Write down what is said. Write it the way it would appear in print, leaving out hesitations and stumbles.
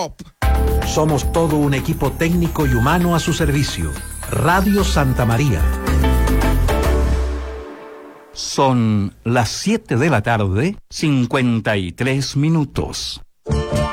Top. Somos todo un equipo técnico y humano a su servicio. Radio Santa María. Son las 7 de la tarde, 53 minutos.